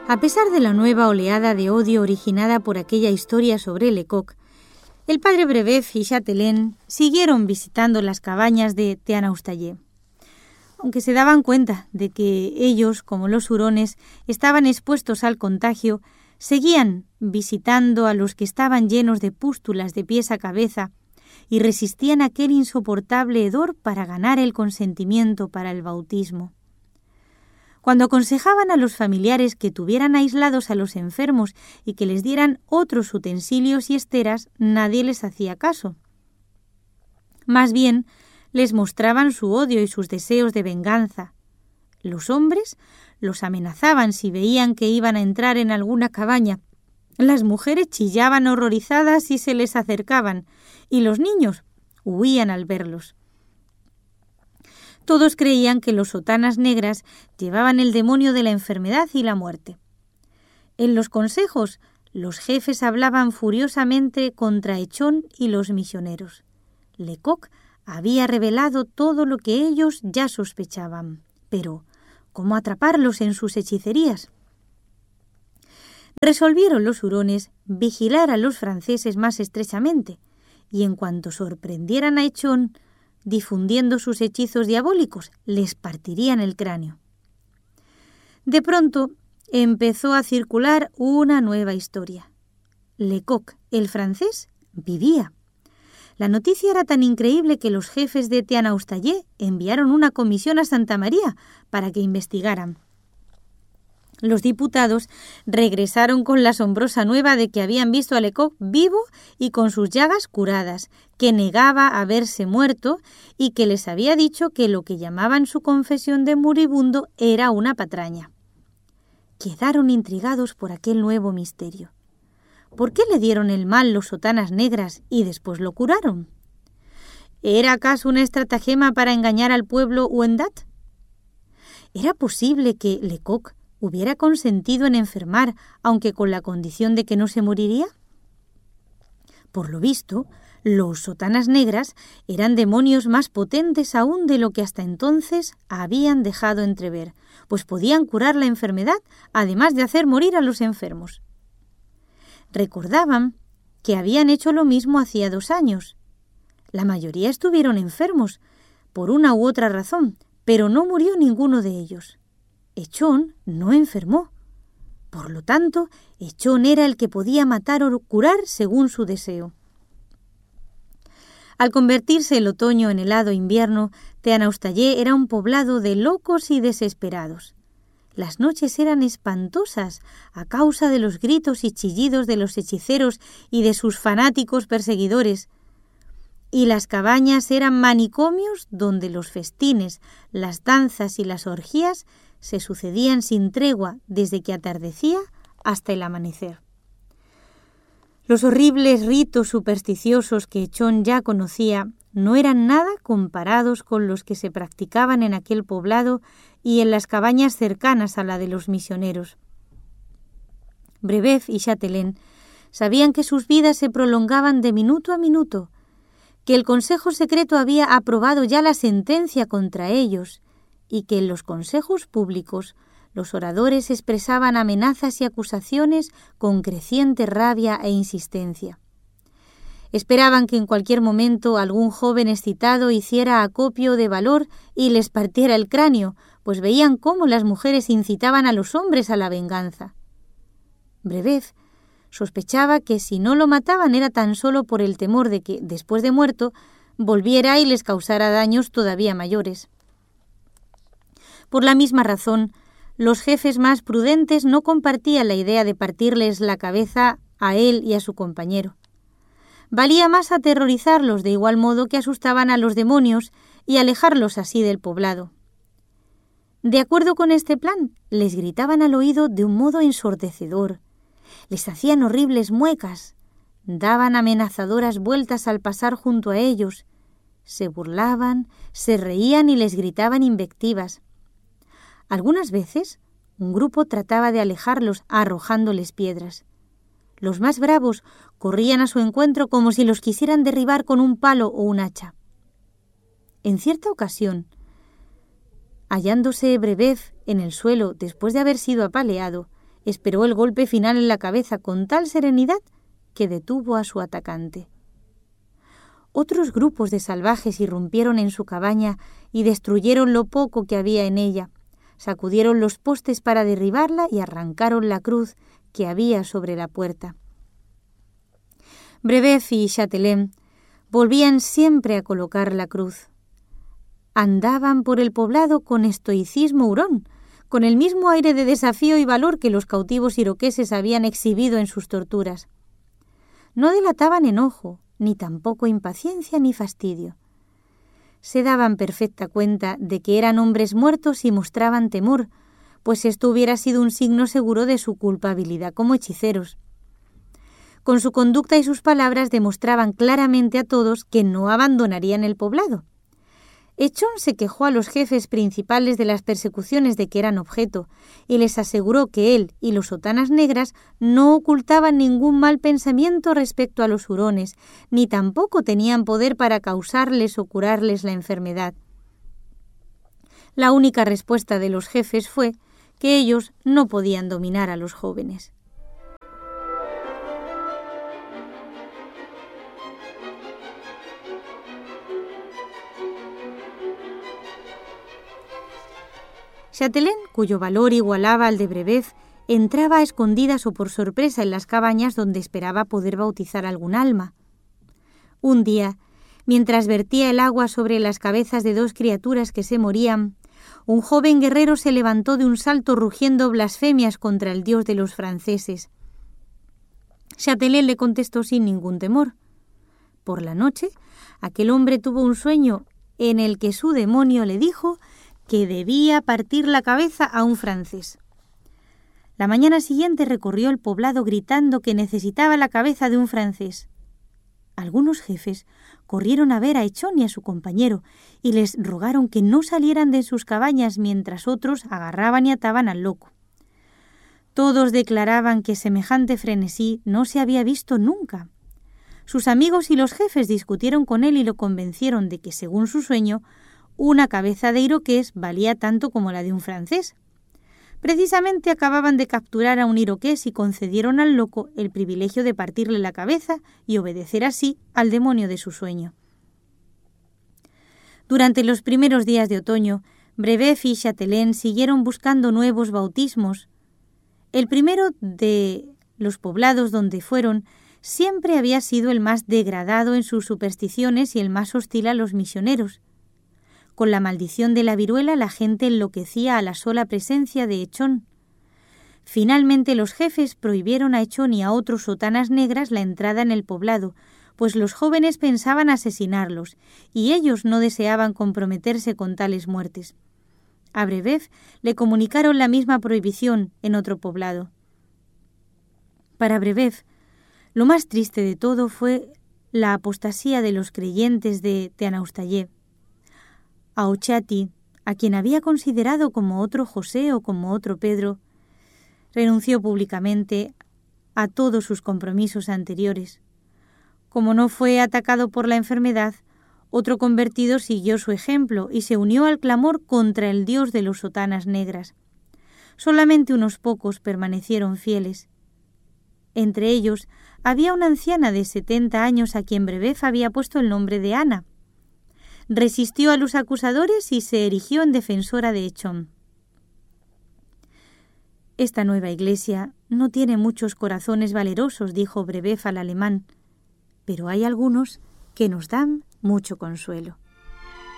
A pesar de la nueva oleada de odio originada por aquella historia sobre Lecoq, el padre Brebeuf y Châtelain siguieron visitando las cabañas de Teanaustayé. Aunque se daban cuenta de que ellos, como los hurones, estaban expuestos al contagio, seguían visitando a los que estaban llenos de pústulas de pies a cabeza y resistían aquel insoportable hedor para ganar el consentimiento para el bautismo. Cuando aconsejaban a los familiares que tuvieran aislados a los enfermos y que les dieran otros utensilios y esteras, nadie les hacía caso. Más bien, les mostraban su odio y sus deseos de venganza. Los hombres los amenazaban si veían que iban a entrar en alguna cabaña. Las mujeres chillaban horrorizadas si se les acercaban, y los niños huían al verlos. Todos creían que los sotanas negras llevaban el demonio de la enfermedad y la muerte. En los consejos, los jefes hablaban furiosamente contra Echón y los misioneros. Lecoq había revelado todo lo que ellos ya sospechaban. Pero, ¿cómo atraparlos en sus hechicerías? Resolvieron los hurones vigilar a los franceses más estrechamente, y en cuanto sorprendieran a Echón difundiendo sus hechizos diabólicos, les partirían el cráneo. De pronto empezó a circular una nueva historia. Lecoq, el francés, vivía. La noticia era tan increíble que los jefes de Teanaustayé enviaron una comisión a Santa María para que investigaran. Los diputados regresaron con la asombrosa nueva de que habían visto a Lecoq vivo y con sus llagas curadas, que negaba haberse muerto y que les había dicho que lo que llamaban su confesión de moribundo era una patraña. Quedaron intrigados por aquel nuevo misterio. ¿Por qué le dieron el mal los sotanas negras y después lo curaron? ¿Era acaso una estratagema para engañar al pueblo Wendat? ¿Era posible que Lecoq hubiera consentido en enfermar, aunque con la condición de que no se moriría? Por lo visto, los sotanas negras eran demonios más potentes aún de lo que hasta entonces habían dejado entrever, pues podían curar la enfermedad, además de hacer morir a los enfermos. Recordaban que habían hecho lo mismo hacía 2 años. La mayoría estuvieron enfermos, por una u otra razón, pero no murió ninguno de ellos. Echón no enfermó. Por lo tanto, Echón era el que podía matar o curar según su deseo. Al convertirse el otoño en helado invierno, Teanaustayé era un poblado de locos y desesperados. Las noches eran espantosas a causa de los gritos y chillidos de los hechiceros y de sus fanáticos perseguidores, y las cabañas eran manicomios donde los festines, las danzas y las orgías se sucedían sin tregua desde que atardecía hasta el amanecer. Los horribles ritos supersticiosos que Echón ya conocía no eran nada comparados con los que se practicaban en aquel poblado y en las cabañas cercanas a la de los misioneros. Brebeuf y Châtelain sabían que sus vidas se prolongaban de minuto a minuto, que el Consejo Secreto había aprobado ya la sentencia contra ellos y que en los consejos públicos los oradores expresaban amenazas y acusaciones con creciente rabia e insistencia. Esperaban que en cualquier momento algún joven excitado hiciera acopio de valor y les partiera el cráneo, pues veían cómo las mujeres incitaban a los hombres a la venganza. Brebeuf sospechaba que si no lo mataban era tan solo por el temor de que, después de muerto, volviera y les causara daños todavía mayores. Por la misma razón, los jefes más prudentes no compartían la idea de partirles la cabeza a él y a su compañero. Valía más aterrorizarlos de igual modo que asustaban a los demonios y alejarlos así del poblado. De acuerdo con este plan, les gritaban al oído de un modo ensordecedor, les hacían horribles muecas, daban amenazadoras vueltas al pasar junto a ellos, se burlaban, se reían y les gritaban invectivas. Algunas veces, un grupo trataba de alejarlos arrojándoles piedras. Los más bravos corrían a su encuentro como si los quisieran derribar con un palo o un hacha. En cierta ocasión, hallándose Brebeuf en el suelo después de haber sido apaleado, esperó el golpe final en la cabeza con tal serenidad que detuvo a su atacante. Otros grupos de salvajes irrumpieron en su cabaña y destruyeron lo poco que había en ella, sacudieron los postes para derribarla y arrancaron la cruz que había sobre la puerta. Brebeuf y Chatelain volvían siempre a colocar la cruz. Andaban por el poblado con estoicismo hurón, con el mismo aire de desafío y valor que los cautivos iroqueses habían exhibido en sus torturas. No delataban enojo, ni tampoco impaciencia ni fastidio. Se daban perfecta cuenta de que eran hombres muertos y mostraban temor, pues esto hubiera sido un signo seguro de su culpabilidad como hechiceros. Con su conducta y sus palabras demostraban claramente a todos que no abandonarían el poblado. Echón se quejó a los jefes principales de las persecuciones de que eran objeto y les aseguró que él y los sotanas negras no ocultaban ningún mal pensamiento respecto a los hurones, ni tampoco tenían poder para causarles o curarles la enfermedad. La única respuesta de los jefes fue que ellos no podían dominar a los jóvenes. Chatelain, cuyo valor igualaba al de Brebeuf, entraba a escondidas o por sorpresa en las cabañas donde esperaba poder bautizar algún alma. Un día, mientras vertía el agua sobre las cabezas de dos criaturas que se morían, un joven guerrero se levantó de un salto rugiendo blasfemias contra el dios de los franceses. Chatelain le contestó sin ningún temor. Por la noche, aquel hombre tuvo un sueño en el que su demonio le dijo que debía partir la cabeza a un francés. La mañana siguiente recorrió el poblado gritando que necesitaba la cabeza de un francés. Algunos jefes corrieron a ver a Echón y a su compañero y les rogaron que no salieran de sus cabañas mientras otros agarraban y ataban al loco. Todos declaraban que semejante frenesí no se había visto nunca. Sus amigos y los jefes discutieron con él y lo convencieron de que, según su sueño, una cabeza de iroqués valía tanto como la de un francés. Precisamente acababan de capturar a un iroqués y concedieron al loco el privilegio de partirle la cabeza y obedecer así al demonio de su sueño. Durante los primeros días de otoño, Brebeuf y Chatelain siguieron buscando nuevos bautismos. El primero de los poblados donde fueron siempre había sido el más degradado en sus supersticiones y el más hostil a los misioneros. Con la maldición de la viruela la gente enloquecía a la sola presencia de Echón. Finalmente los jefes prohibieron a Echón y a otros sotanas negras la entrada en el poblado, pues los jóvenes pensaban asesinarlos, y ellos no deseaban comprometerse con tales muertes. A Brebeuf le comunicaron la misma prohibición en otro poblado. Para Brebeuf, lo más triste de todo fue la apostasía de los creyentes de Teanaustayé. A Ochati, a quien había considerado como otro José o como otro Pedro, renunció públicamente a todos sus compromisos anteriores. Como no fue atacado por la enfermedad, otro convertido siguió su ejemplo y se unió al clamor contra el dios de los sotanas negras. Solamente unos pocos permanecieron fieles. Entre ellos había una anciana de 70 años a quien Brebeuf había puesto el nombre de Ana. Resistió a los acusadores y se erigió en defensora de Echón. Esta nueva iglesia no tiene muchos corazones valerosos, dijo Brebeuf al alemán, pero hay algunos que nos dan mucho consuelo.